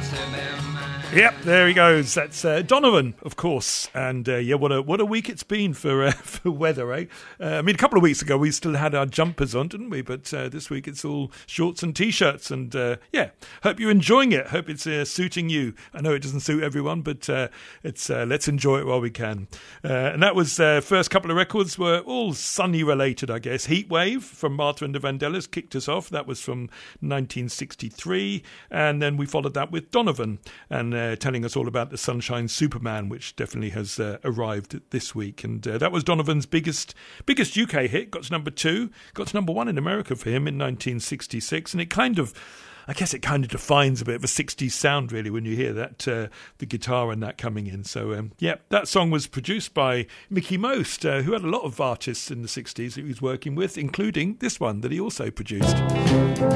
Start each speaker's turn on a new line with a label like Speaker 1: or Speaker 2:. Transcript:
Speaker 1: Yep, there he goes. That's Donovan, of course. And what a week it's been for weather, eh? I mean, a couple of weeks ago we still had our jumpers on, didn't we? But this week it's all shorts and t-shirts. And hope you're enjoying it. Hope it's suiting you. I know it doesn't suit everyone, but it's let's enjoy it while we can. And that was first couple of records were all Sunny related, I guess. Heatwave from Martha and the Vandellas kicked us off. That was from 1963, and then we followed that with Donovan and telling us all about the Sunshine Superman, which definitely has arrived this week. And that was Donovan's biggest UK hit. Got to number 2, got to number 1 in America for him in 1966, and it kind of defines a bit of a 60s sound, really, when you hear that, the guitar and that coming in. So, that song was produced by Mickey Most, who had a lot of artists in the 60s that he was working with, including this one that he also produced.